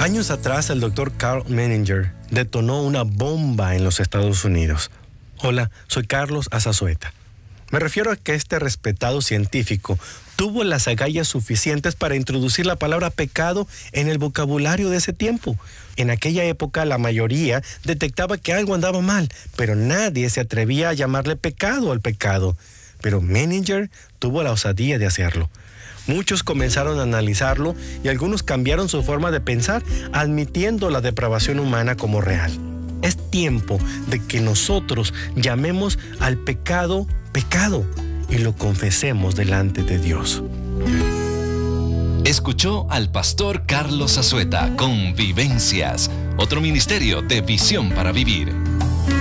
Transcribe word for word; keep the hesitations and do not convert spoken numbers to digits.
Años atrás, el doctor Carl Menninger detonó una bomba en los Estados Unidos. Hola, soy Carlos Azazueta. Me refiero a que este respetado científico tuvo las agallas suficientes para introducir la palabra pecado en el vocabulario de ese tiempo. En aquella época, la mayoría detectaba que algo andaba mal, pero nadie se atrevía a llamarle pecado al pecado. Pero Menninger tuvo la osadía de hacerlo. Muchos comenzaron a analizarlo y algunos cambiaron su forma de pensar, admitiendo la depravación humana como real. Es tiempo de que nosotros llamemos al pecado pecado y lo confesemos delante de Dios. Escuchó al pastor Carlos Azueta con Vivencias, otro ministerio de Visión para Vivir.